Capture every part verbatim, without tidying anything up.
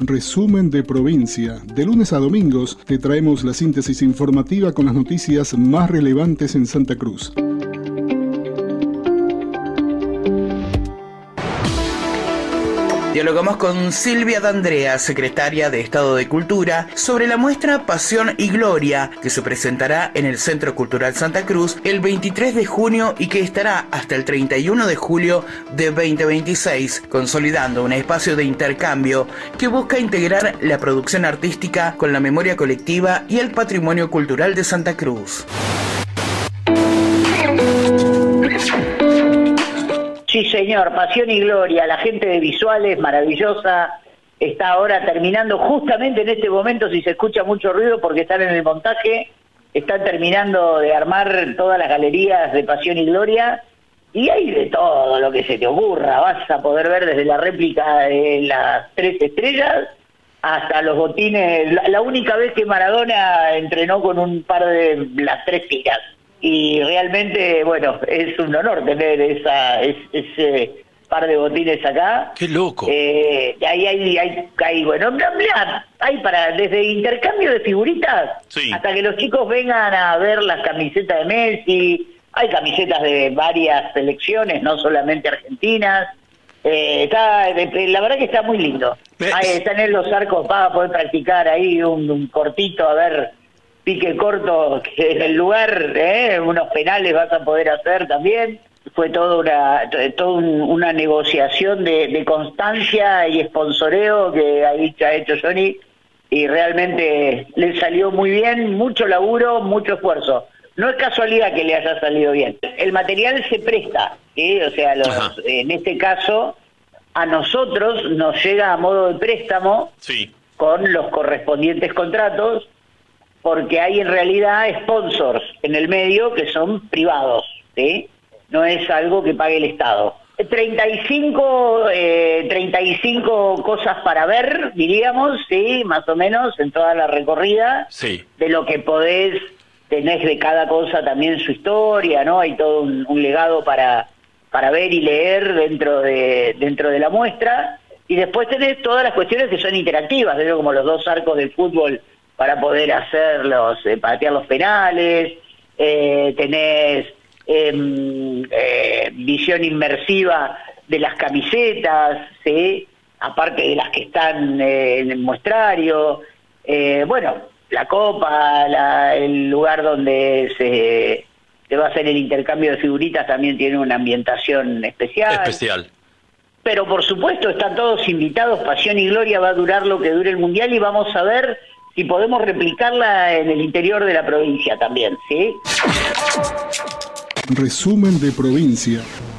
Resumen de provincia. De lunes a domingos te traemos la síntesis informativa con las noticias más relevantes en Santa Cruz. Dialogamos con Silvia D'Andrea, secretaria de Estado de Cultura, sobre la muestra Pasión y Gloria, que se presentará en el Centro Cultural Santa Cruz el veintitrés de junio y que estará hasta el treinta y uno de julio de veinte veintiséis, consolidando un espacio de intercambio que busca integrar la producción artística con la memoria colectiva y el patrimonio cultural de Santa Cruz. Sí, señor, Pasión y Gloria, la gente de visuales, maravillosa, está ahora terminando, justamente en este momento, si se escucha mucho ruido, porque están en el montaje, están terminando de armar todas las galerías de Pasión y Gloria, y hay de todo lo que se te ocurra, vas a poder ver desde la réplica de las tres estrellas hasta los botines, la, la única vez que Maradona entrenó con un par de las tres tiras. Y realmente, bueno, es un honor tener esa es, ese par de botines acá. ¡Qué loco! Eh, ahí hay, hay, hay, bueno, mira, hay para, desde intercambio de figuritas, sí, hasta que los chicos vengan a ver las camisetas de Messi, hay camisetas de varias selecciones, no solamente argentinas. Eh, está, la verdad que está muy lindo. Ahí están en los arcos para poder practicar ahí un, un cortito, a ver... pique corto, que en el lugar, ¿eh? unos penales vas a poder hacer también. Fue toda una toda una negociación de, de constancia y sponsoreo que ha hecho, ha hecho Johnny, y realmente le salió muy bien, mucho laburo, mucho esfuerzo. No es casualidad que le haya salido bien. El material se presta, ¿sí? O sea, los, en este caso, a nosotros nos llega a modo de préstamo, sí, con los correspondientes contratos, porque hay en realidad sponsors en el medio que son privados, ¿sí? No es algo que pague el Estado. treinta y cinco, eh, treinta y cinco cosas para ver, diríamos, sí, más o menos, en toda la recorrida, sí, de lo que podés, tenés de cada cosa también su historia, ¿no? Hay todo un, un legado para, para ver y leer dentro de, dentro de la muestra, y después tenés todas las cuestiones que son interactivas, ¿no? Como los dos arcos del fútbol para poder hacer los, eh, patear los penales, eh, tenés eh, eh, visión inmersiva de las camisetas, ¿sí? Aparte de las que están eh, en el muestrario, eh, bueno, la copa, la, el lugar donde se, se va a hacer el intercambio de figuritas también tiene una ambientación especial. Especial. Pero por supuesto están todos invitados, Pasión y Gloria va a durar lo que dure el Mundial y vamos a ver si podemos replicarla en el interior de la provincia también, ¿sí? Resumen de provincia.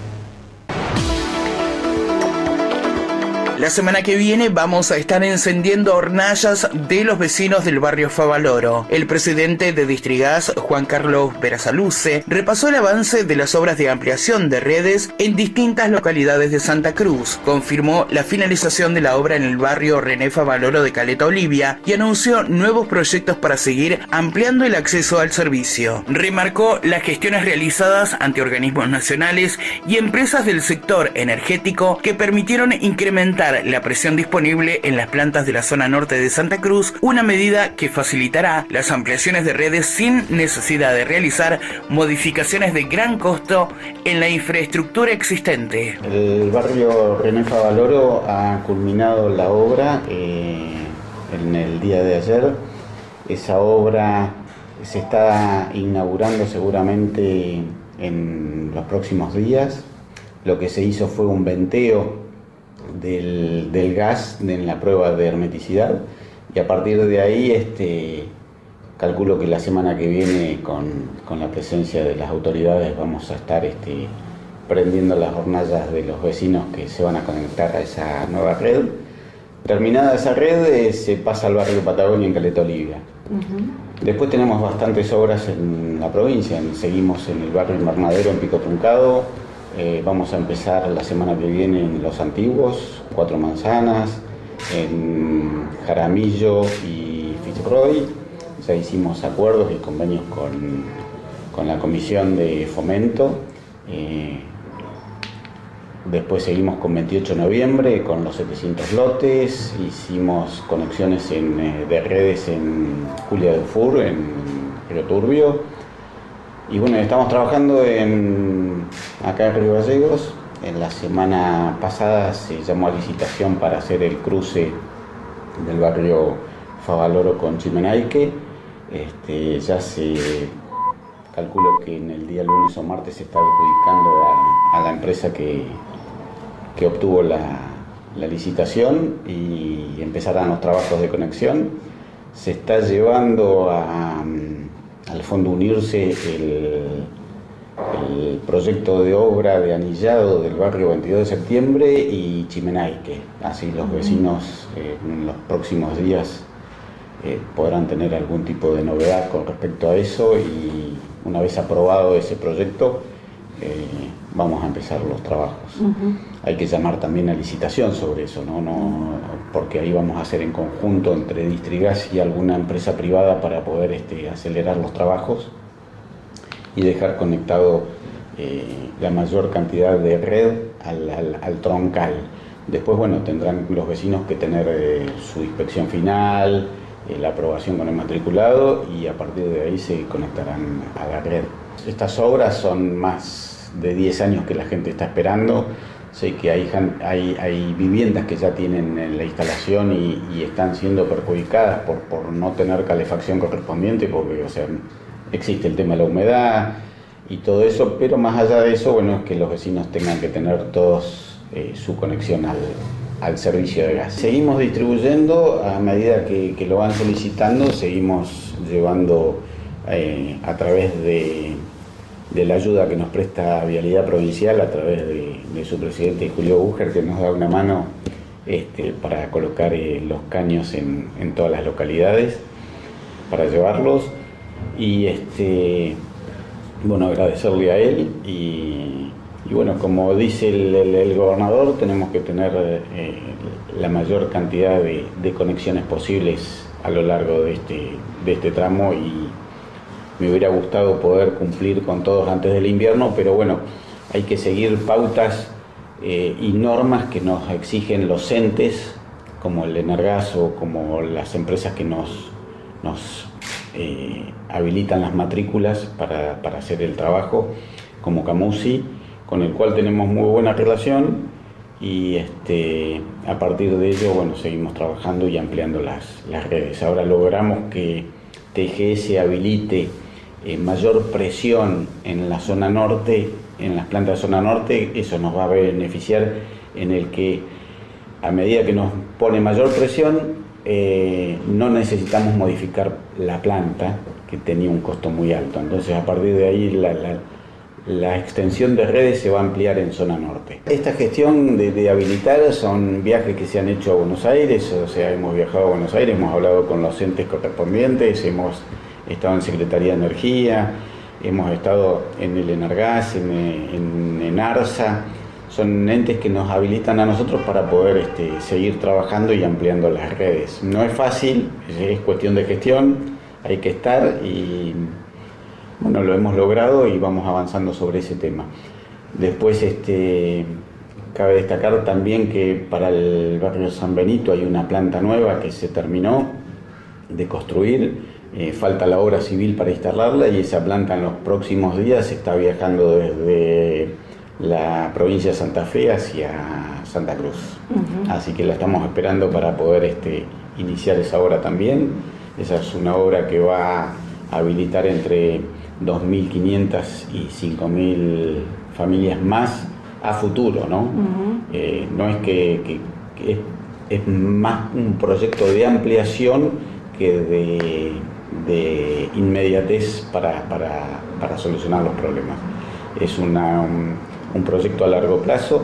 La semana que viene vamos a estar encendiendo hornallas de los vecinos del barrio Favaloro. El presidente de Distrigas, Juan Carlos Perazaluce, repasó el avance de las obras de ampliación de redes en distintas localidades de Santa Cruz, confirmó la finalización de la obra en el barrio René Favaloro de Caleta Olivia y anunció nuevos proyectos para seguir ampliando el acceso al servicio. Remarcó las gestiones realizadas ante organismos nacionales y empresas del sector energético que permitieron incrementar la presión disponible en las plantas de la zona norte de Santa Cruz, una medida que facilitará las ampliaciones de redes sin necesidad de realizar modificaciones de gran costo en la infraestructura existente. El barrio René Favaloro ha culminado la obra eh, en el día de ayer. Esa obra se está inaugurando seguramente en los próximos días. Lo que se hizo fue un venteo Del, del gas en la prueba de hermeticidad y a partir de ahí este, calculo que la semana que viene con, con la presencia de las autoridades vamos a estar este, prendiendo las hornallas de los vecinos que se van a conectar a esa nueva red. Terminada esa red eh, se pasa al barrio Patagonia en Caleta Olivia. Uh-huh. Después tenemos bastantes obras en la provincia, seguimos en el barrio Invernadero en Pico Truncado. Eh, vamos a empezar la semana que viene en Los Antiguos, Cuatro Manzanas, en Jaramillo y Fitzroy. Ya hicimos acuerdos y convenios con, con la Comisión de Fomento. Eh, Después seguimos con veintiocho de noviembre, con los setecientos lotes, hicimos conexiones en, eh, de redes en Julia Dufour, en Río Turbio. Y bueno, estamos trabajando en, acá en Río Gallegos. En la semana pasada se llamó a licitación para hacer el cruce del barrio Favaloro con Chimenaique. Este, ya se calculo que en el día lunes o martes se está adjudicando a, a la empresa que que obtuvo la, la licitación y empezarán los trabajos de conexión. Se está llevando a, al Fondo Unirse el, el proyecto de obra de anillado del barrio veintidós de septiembre y Chimenaique. Así los vecinos eh, en los próximos días eh, podrán tener algún tipo de novedad con respecto a eso, y una vez aprobado ese proyecto, Eh, vamos a empezar los trabajos. Uh-huh. Hay que llamar también a licitación sobre eso, ¿no? No, porque ahí vamos a hacer en conjunto entre Distrigas y alguna empresa privada para poder este, acelerar los trabajos y dejar conectado eh, la mayor cantidad de red al, al, al troncal. Después, bueno, tendrán los vecinos que tener eh, su inspección final, eh, la aprobación con el matriculado, y a partir de ahí se conectarán a la red. Estas obras son más de diez años que la gente está esperando. Sé que hay, hay, hay viviendas que ya tienen la instalación y, y están siendo perjudicadas por, por no tener calefacción correspondiente, porque o sea, existe el tema de la humedad y todo eso, pero más allá de eso, bueno, es que los vecinos tengan que tener todos eh, su conexión al, al servicio de gas. Seguimos distribuyendo a medida que, que lo van solicitando, seguimos llevando eh, a través de de la ayuda que nos presta Vialidad Provincial a través de, de su presidente Julio Bucher, que nos da una mano este, para colocar eh, los caños en, en todas las localidades, para llevarlos. Y este, bueno, agradecerle a él. Y, y bueno, como dice el, el, el gobernador, tenemos que tener eh, la mayor cantidad de, de conexiones posibles a lo largo de este, de este tramo, y me hubiera gustado poder cumplir con todos antes del invierno, pero bueno, hay que seguir pautas eh, y normas que nos exigen los entes, como el Energas o como las empresas que nos, nos eh, habilitan las matrículas para, para hacer el trabajo, como Camusi, con el cual tenemos muy buena relación, y este, a partir de ello, bueno, seguimos trabajando y ampliando las, las redes. Ahora logramos que T G S habilite Eh, mayor presión en la zona norte, en las plantas de zona norte. Eso nos va a beneficiar en el que a medida que nos pone mayor presión eh, no necesitamos modificar la planta, que tenía un costo muy alto. Entonces a partir de ahí la, la, la extensión de redes se va a ampliar en zona norte. Esta gestión de, de habilitar son viajes que se han hecho a Buenos Aires, o sea, hemos viajado a Buenos Aires, hemos hablado con los entes correspondientes, hemos estado en Secretaría de Energía, hemos estado en el Energas, en, en, en ARSA. Son entes que nos habilitan a nosotros para poder este, seguir trabajando y ampliando las redes. No es fácil, es cuestión de gestión, hay que estar, y bueno, lo hemos logrado y vamos avanzando sobre ese tema. Después este, cabe destacar también que para el barrio San Benito hay una planta nueva que se terminó de construir. Eh, falta la obra civil para instalarla, y esa planta en los próximos días está viajando desde la provincia de Santa Fe hacia Santa Cruz. Uh-huh. Así que la estamos esperando para poder este, iniciar esa obra también. Esa es una obra que va a habilitar entre dos mil quinientas y cinco mil familias más a futuro, ¿no? Uh-huh. Eh, no es que, que, que es, es más un proyecto de ampliación que de de inmediatez para, para, para solucionar los problemas. Es una, un, un proyecto a largo plazo,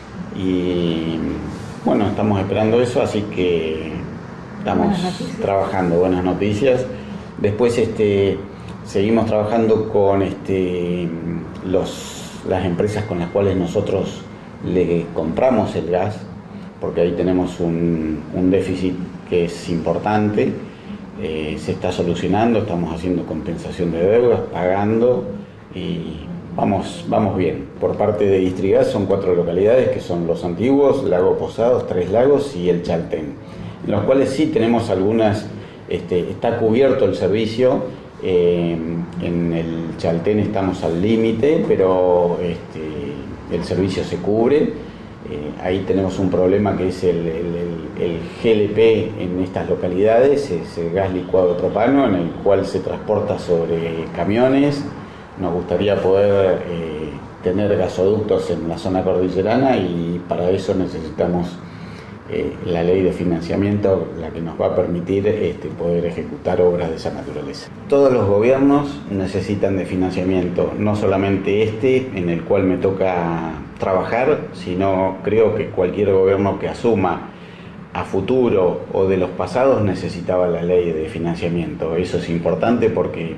y bueno, estamos esperando eso, así que estamos buenas trabajando, buenas noticias. Después este, seguimos trabajando con este, los, las empresas con las cuales nosotros le compramos el gas, porque ahí tenemos un, un déficit que es importante. Eh, se está solucionando, estamos haciendo compensación de deudas, pagando, y vamos, vamos bien. Por parte de Distrigas son cuatro localidades que son Los Antiguos, Lago Posados, Tres Lagos y El Chaltén, en los cuales sí tenemos algunas, este, está cubierto el servicio. Eh, en el Chaltén estamos al límite, pero este, el servicio se cubre. Eh, ahí tenemos un problema que es el, el, el, el G L P en estas localidades, es el gas licuado de propano, en el cual se transporta sobre camiones. Nos gustaría poder eh, tener gasoductos en la zona cordillerana y para eso necesitamos eh, la ley de financiamiento, la que nos va a permitir este, poder ejecutar obras de esa naturaleza. Todos los gobiernos necesitan de financiamiento, no solamente este, en el cual me toca trabajar, sino creo que cualquier gobierno que asuma a futuro o de los pasados necesitaba la ley de financiamiento. Eso es importante porque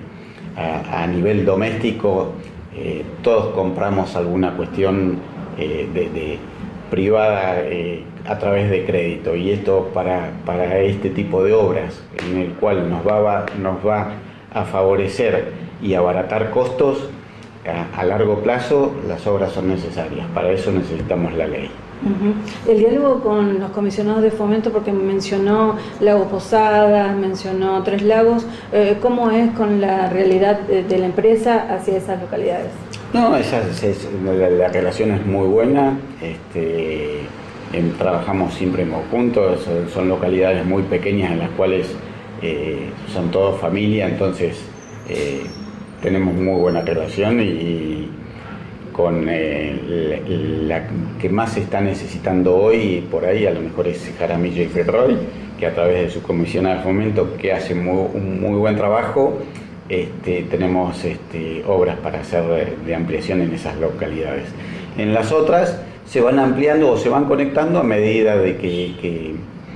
a, a nivel doméstico eh, todos compramos alguna cuestión eh, de, de privada eh, a través de crédito, y esto para, para este tipo de obras en el cual nos va, nos va a favorecer y abaratar costos. A largo plazo las obras son necesarias, para eso necesitamos la ley. Uh-huh. El diálogo con los comisionados de fomento, porque mencionó Lago Posadas, mencionó Tres Lagos, eh, ¿cómo es con la realidad de, de la empresa hacia esas localidades? No, esa, es, es, la, la relación es muy buena, este, en, trabajamos siempre en conjunto, son, son localidades muy pequeñas en las cuales eh, son todos familia, entonces eh, tenemos muy buena relación, y con eh, la, la que más se está necesitando hoy por ahí a lo mejor es Jaramillo y Ferroy, que a través de su comisionada de fomento, que hace muy, un muy buen trabajo, este, tenemos este, obras para hacer de, de ampliación en esas localidades. En las otras se van ampliando o se van conectando a medida de que, que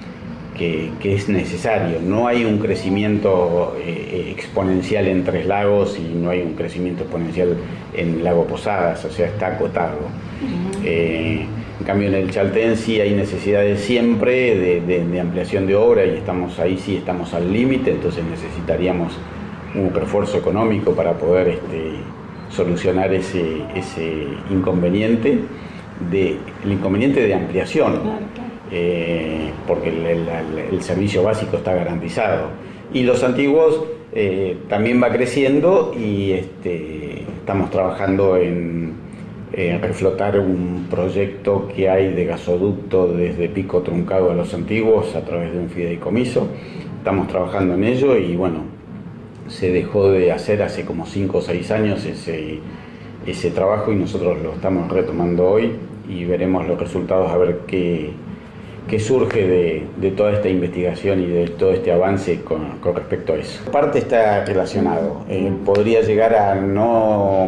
Que, que es necesario. No hay un crecimiento eh, exponencial en Tres Lagos y no hay un crecimiento exponencial en Lago Posadas, o sea, está acotado. Uh-huh. eh, en cambio en el Chaltén sí hay necesidades siempre de, de, de ampliación de obra, y estamos ahí sí estamos al límite, entonces necesitaríamos un refuerzo económico para poder este, solucionar ese, ese inconveniente, de, el inconveniente de ampliación. Uh-huh. Eh, porque el, el, el servicio básico está garantizado, y Los Antiguos eh, también va creciendo, y este, estamos trabajando en, en reflotar un proyecto que hay de gasoducto desde Pico Truncado a Los Antiguos a través de un fideicomiso. Estamos trabajando en ello, y bueno, se dejó de hacer hace como cinco o seis años ese, ese trabajo, y nosotros lo estamos retomando hoy, y veremos los resultados a ver qué que surge de, de toda esta investigación y de todo este avance con, con respecto a eso. Parte está relacionado, eh, podría llegar a no,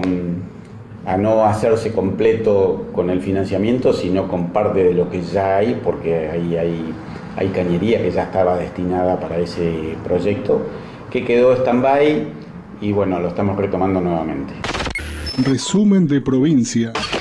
a no hacerse completo con el financiamiento, sino con parte de lo que ya hay, porque ahí hay, hay cañería que ya estaba destinada para ese proyecto, que quedó stand-by, y bueno, lo estamos retomando nuevamente. Resumen de provincia.